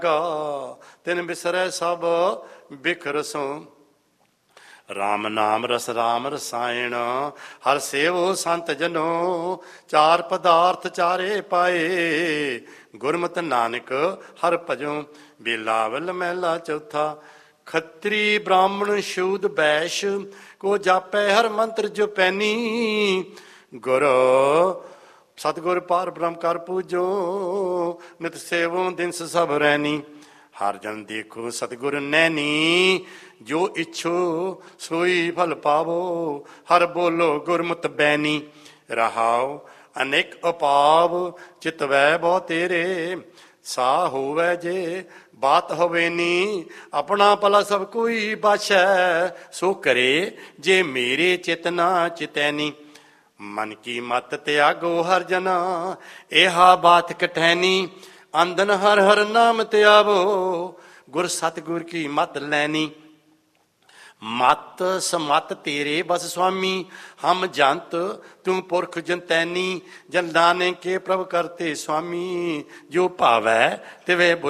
ਤਿਨ ਬਿਸਰੈ ਸਭ ਬਿਖਰ ਸੋ। ਰਾਮ ਨਾਮ ਰਸ ਰਾਮ ਰਸਾਇਣ, ਹਰ ਸੇਵੋ ਸੰਤ ਜਨੋ। ਚਾਰ ਪਦਾਰਥ ਚਾਰੇ ਪਾਏ, ਗੁਰਮਤਿ ਨਾਨਕ ਹਰ ਭਜੋ। ਬਿਲਾਵਲ ਮਹਿਲਾ ਚੌਥਾ। ਖੱਤਰੀ ਬ੍ਰਾਹਮਣ ਸ਼ੂਦ ਬੈਸ਼, ਕੋ ਜਾਪੈ ਹਰ ਮੰਤਰ ਜਪੈਨੀ। ਗੁਰ ਸਤਿਗੁਰ ਪਾਰ ਬ੍ਰਹਮ ਕਰ ਪੂਜੋ, ਨਿਤ ਸੇਵੋ ਦਿਨਸ ਸਭ ਰੈਨੀ। ਹਰ ਜਨ ਦੇਖੋ ਸਤਿਗੁਰ ਨੈਣੀ, ਜੋ ਇੱਛੋ ਸੋਈ ਫਲ ਪਾਵੋ। ਹਰ ਬੋਲੋ ਗੁਰਮਤਿ ਬੈਨੀ। ਰਹਾਉ ਅਨੇਕ ਉਪਾਵ, ਚਿਤਵੈ ਬਹੁ ਤੇਰੇ। ਸਾ ਹੋਵੈ ਜੇ ਬਾਤ ਹੋਵੇ ਨੀ, ਆਪਣਾ ਭਲਾ ਸਭ ਕੋਈ ਬਾਛੈ। ਸੋ ਕਰੇ ਜੇ ਮੇਰੇ ਚਿਤ ਨਾ ਚਿਤੈਨੀ। ਮਨ ਕੀ ਮਤ ਤਿਆਗੋ ਹਰ ਜਨਾ, ਇਹਾ ਬਾਤ ਕਠੈਨੀ। ਅੰਦਨ ਹਰ ਹਰ ਨਾਮ ਧਿਆਵੋ, ਗੁਰ ਸਤਿਗੁਰ ਕੀ ਮਤ ਲੈਨੀ। ਮਤ ਸਮਤ ਤੇਰੇ ਬਸ ਸੁਆਮੀ, ਹਮ ਜੰਤ ਤੂੰ ਪੁਰਖ ਜੰਤੈਨੀ। ਜਨ ਨਾਨਕ ਕੇ ਪ੍ਰਭ ਕਰਤੇ ਸੁਆਮੀ, ਜੋ ਭਾਵੈ ਤਿਵੇਂ